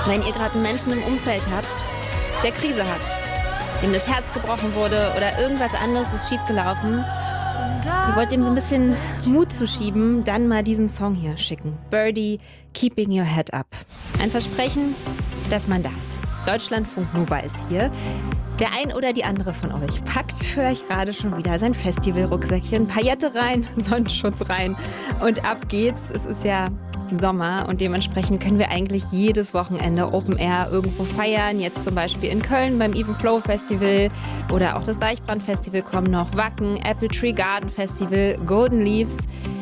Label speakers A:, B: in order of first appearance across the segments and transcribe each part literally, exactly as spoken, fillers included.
A: Wenn ihr gerade einen Menschen im Umfeld habt, der Krise hat, dem das Herz gebrochen wurde oder irgendwas anderes ist schiefgelaufen, ihr wollt dem so ein bisschen Mut zuschieben, dann mal diesen Song hier schicken. Birdie, Keeping Your Head Up. Ein Versprechen, dass man da ist. Deutschlandfunk Nova ist hier. Der ein oder die andere von euch packt vielleicht gerade schon wieder sein Festivalrucksäckchen, Paillette rein, Sonnenschutz rein und ab geht's. Es ist ja Sommer und dementsprechend können wir eigentlich jedes Wochenende Open Air irgendwo feiern. Jetzt zum Beispiel in Köln beim Even Flow Festival oder auch das Deichbrand Festival kommen noch, Wacken, Apple Tree Garden Festival, Golden Leaves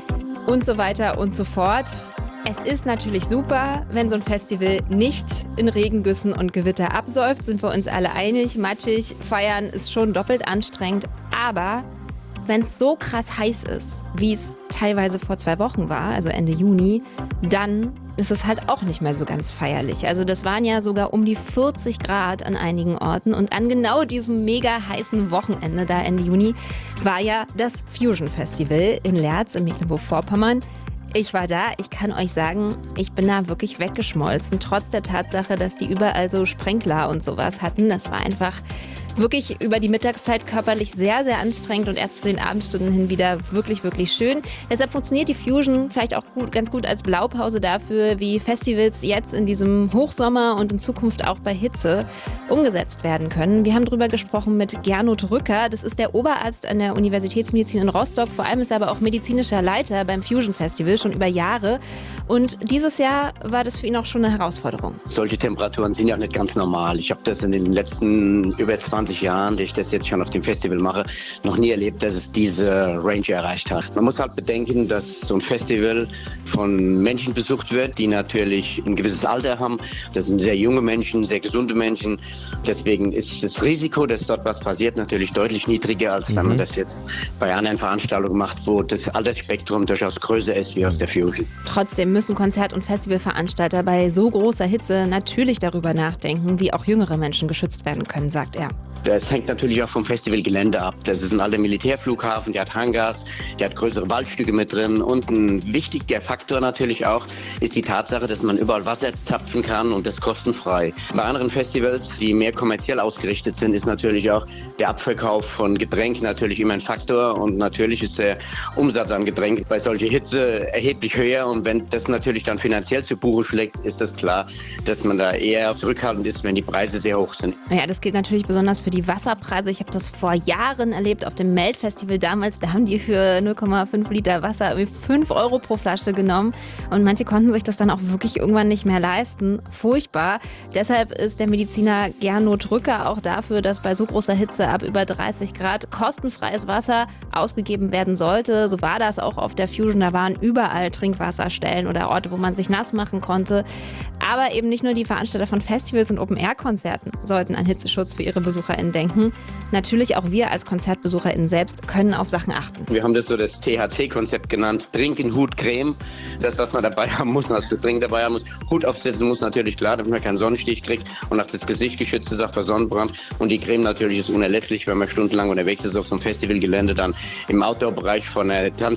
A: und so weiter und so fort. Es ist natürlich super, wenn so ein Festival nicht in Regengüssen und Gewitter absäuft, sind wir uns alle einig. Matschig feiern ist schon doppelt anstrengend, aber wenn es so krass heiß ist, wie es teilweise vor zwei Wochen war, also Ende Juni, dann ist es halt auch nicht mehr so ganz feierlich. Also das waren ja sogar um die vierzig Grad an einigen Orten und an genau diesem mega heißen Wochenende da Ende Juni war ja das Fusion Festival in Leerz in Mecklenburg-Vorpommern. Ich war da, ich kann euch sagen, ich bin da wirklich weggeschmolzen, trotz der Tatsache, dass die überall so Sprenkler und sowas hatten. Das war einfach wirklich über die Mittagszeit körperlich sehr, sehr anstrengend und erst zu den Abendstunden hin wieder wirklich, wirklich schön. Deshalb funktioniert die Fusion vielleicht auch gut, ganz gut als Blaupause dafür, wie Festivals jetzt in diesem Hochsommer und in Zukunft auch bei Hitze umgesetzt werden können. Wir haben darüber gesprochen mit Gernot Rücker. Das ist der Oberarzt an der Universitätsmedizin in Rostock. Vor allem ist er aber auch medizinischer Leiter beim Fusion Festival schon über Jahre. Und dieses Jahr war das für ihn auch schon eine Herausforderung.
B: Solche Temperaturen sind ja nicht ganz normal. Ich habe das in den letzten über zwanzig Jahren, die ich das jetzt schon auf dem Festival mache, noch nie erlebt, dass es diese Range erreicht hat. Man muss halt bedenken, dass so ein Festival von Menschen besucht wird, die natürlich ein gewisses Alter haben. Das sind sehr junge Menschen, sehr gesunde Menschen. Deswegen ist das Risiko, dass dort was passiert, natürlich deutlich niedriger, als wenn man das jetzt bei anderen Veranstaltungen macht, wo das Altersspektrum durchaus größer ist wie aus der Fusion.
A: Trotzdem müssen Konzert- und Festivalveranstalter bei so großer Hitze natürlich darüber nachdenken, wie auch jüngere Menschen geschützt werden können, sagt er.
B: Das hängt natürlich auch vom Festivalgelände ab. Das ist ein alter Militärflughafen, der hat Hangars, der hat größere Waldstücke mit drin. Und ein wichtiger Faktor natürlich auch ist die Tatsache, dass man überall Wasser zapfen kann und das kostenfrei. Bei anderen Festivals, die mehr kommerziell ausgerichtet sind, ist natürlich auch der Abverkauf von Getränken natürlich immer ein Faktor. Und natürlich ist der Umsatz an Getränken bei solcher Hitze erheblich höher. Und wenn das natürlich dann finanziell zu Buche schlägt, ist das klar, dass man da eher zurückhaltend ist, wenn die Preise sehr hoch sind.
A: Ja, das gilt natürlich besonders für die Wasserpreise. Ich habe das vor Jahren erlebt auf dem Melt-Festival damals. Da haben die für null Komma fünf Liter Wasser irgendwie fünf Euro pro Flasche genommen. Und manche konnten sich das dann auch wirklich irgendwann nicht mehr leisten. Furchtbar. Deshalb ist der Mediziner Gernot Rücker auch dafür, dass bei so großer Hitze ab über dreißig Grad kostenfreies Wasser ausgegeben werden sollte. So war das auch auf der Fusion. Da waren überall Trinkwasserstellen oder Orte, wo man sich nass machen konnte. Aber eben nicht nur die Veranstalter von Festivals und Open-Air-Konzerten sollten an Hitzeschutz für ihre BesucherInnen denken. Natürlich auch wir als KonzertbesucherInnen selbst können auf Sachen achten.
B: Wir haben das so das T H C-Konzept genannt. Trinken, Hut, Creme. Das, was man dabei haben muss, was für Trinken dabei haben muss. Hut aufsetzen muss natürlich klar, damit man keinen Sonnenstich kriegt und auch das Gesicht geschützt ist, auch vor Sonnenbrand. Und die Creme natürlich ist unerlässlich, wenn man stundenlang unterwegs ist auf so einem Festivalgelände, dann im Outdoor-Bereich von der Tanz